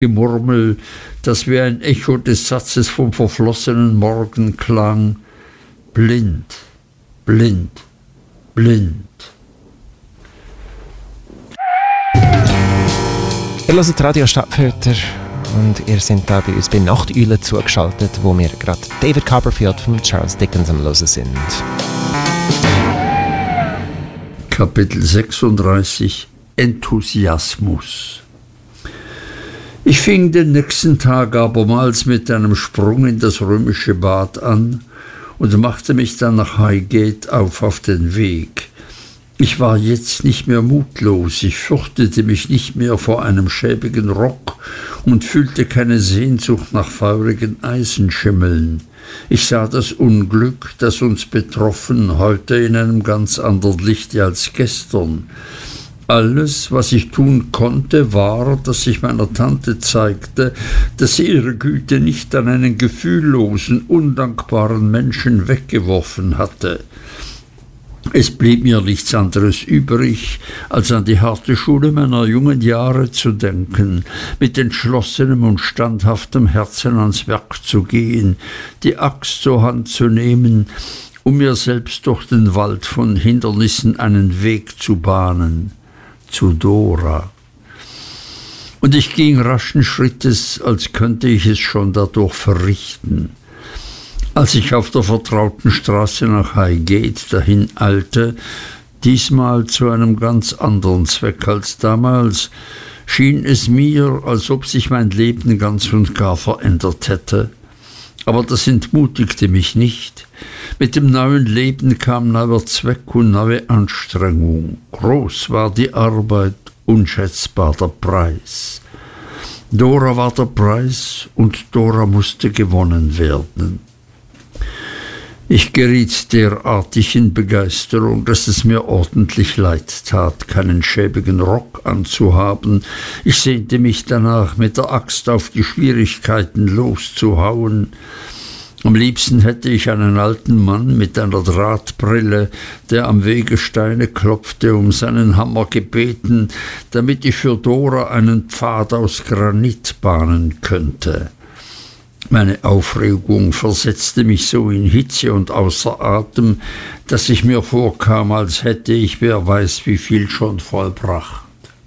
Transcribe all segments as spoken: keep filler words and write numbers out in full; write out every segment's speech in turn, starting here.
Gemurmel, das wie ein Echo des Satzes vom verflossenen Morgen klang. Blind, blind, blind. Ihr hört Radio Stadtfilter und ihr seid da bei uns bei Nachteule zugeschaltet, wo wir gerade David Copperfield von Charles Dickens am Hören sind. Kapitel sechsunddreißig Enthusiasmus. Ich fing den nächsten Tag abermals mit einem Sprung in das römische Bad an und machte mich dann nach Highgate auf auf den Weg. Ich war jetzt nicht mehr mutlos, ich fürchtete mich nicht mehr vor einem schäbigen Rock und fühlte keine Sehnsucht nach feurigen Eisenschimmeln. Ich sah das Unglück, das uns betroffen, heute in einem ganz anderen Lichte als gestern. Alles, was ich tun konnte, war, dass ich meiner Tante zeigte, dass sie ihre Güte nicht an einen gefühllosen, undankbaren Menschen weggeworfen hatte. Es blieb mir nichts anderes übrig, als an die harte Schule meiner jungen Jahre zu denken, mit entschlossenem und standhaftem Herzen ans Werk zu gehen, die Axt zur Hand zu nehmen, um mir selbst durch den Wald von Hindernissen einen Weg zu bahnen. Zu Dora. Und ich ging raschen Schrittes, als könnte ich es schon dadurch verrichten. Als ich auf der vertrauten Straße nach Highgate dahin eilte, diesmal zu einem ganz anderen Zweck als damals, schien es mir, als ob sich mein Leben ganz und gar verändert hätte. Aber das entmutigte mich nicht. Mit dem neuen Leben kam neuer Zweck und neue Anstrengung. Groß war die Arbeit, unschätzbar der Preis. Dora war der Preis und Dora musste gewonnen werden. Ich geriet derartig in Begeisterung, dass es mir ordentlich leid tat, keinen schäbigen Rock anzuhaben. Ich sehnte mich danach, mit der Axt auf die Schwierigkeiten loszuhauen. Am liebsten hätte ich einen alten Mann mit einer Drahtbrille, der am Wegesteine klopfte, um seinen Hammer gebeten, damit ich für Dora einen Pfad aus Granit bahnen könnte. Meine Aufregung versetzte mich so in Hitze und außer Atem, dass ich mir vorkam, als hätte ich wer weiß wie viel schon vollbracht.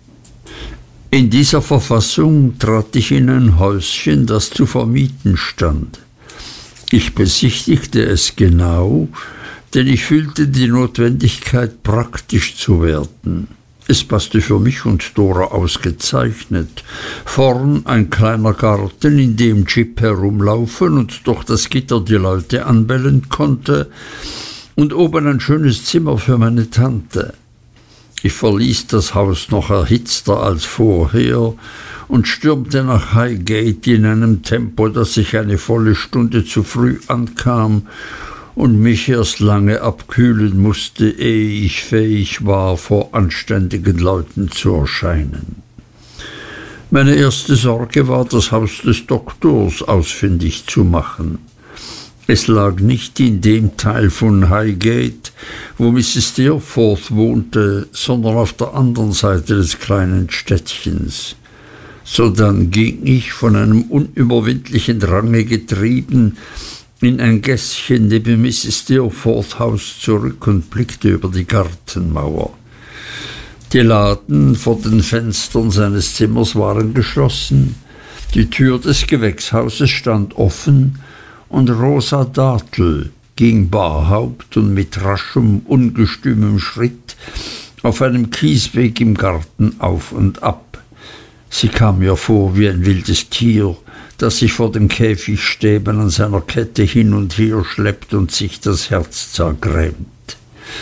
In dieser Verfassung trat ich in ein Häuschen, das zu vermieten stand. Ich besichtigte es genau, denn ich fühlte die Notwendigkeit, praktisch zu werden. Es passte für mich und Dora ausgezeichnet. Vorn ein kleiner Garten, in dem Jip herumlaufen und durch das Gitter die Leute anbellen konnte, und oben ein schönes Zimmer für meine Tante. Ich verließ das Haus noch erhitzter als vorher und stürmte nach Highgate in einem Tempo, dass ich eine volle Stunde zu früh ankam und mich erst lange abkühlen musste, ehe ich fähig war, vor anständigen Leuten zu erscheinen. Meine erste Sorge war, das Haus des Doktors ausfindig zu machen. Es lag nicht in dem Teil von Highgate, wo Misses Steerforth wohnte, sondern auf der anderen Seite des kleinen Städtchens. Sodann ging ich, von einem unüberwindlichen Drange getrieben, in ein Gässchen neben Misses Steerforths Haus zurück und blickte über die Gartenmauer. Die Laden vor den Fenstern seines Zimmers waren geschlossen, die Tür des Gewächshauses stand offen, und Rosa Dartle ging barhaupt und mit raschem, ungestümem Schritt auf einem Kiesweg im Garten auf und ab. Sie kam mir vor wie ein wildes Tier, das sich vor dem Käfigstäben an seiner Kette hin und her schleppt und sich das Herz zergrämt.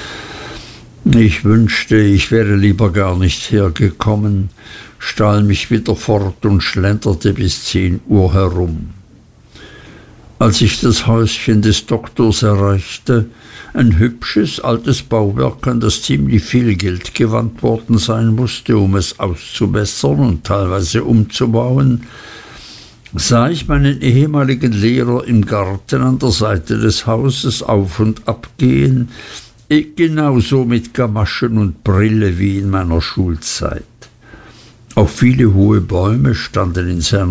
Ich wünschte, ich wäre lieber gar nicht hergekommen, stahl mich wieder fort und schlenderte bis zehn Uhr herum. Als ich das Häuschen des Doktors erreichte, ein hübsches, altes Bauwerk, an das ziemlich viel Geld gewandt worden sein musste, um es auszubessern und teilweise umzubauen, sah ich meinen ehemaligen Lehrer im Garten an der Seite des Hauses auf und ab gehen, genauso mit Gamaschen und Brille wie in meiner Schulzeit. Auch viele hohe Bäume standen in seiner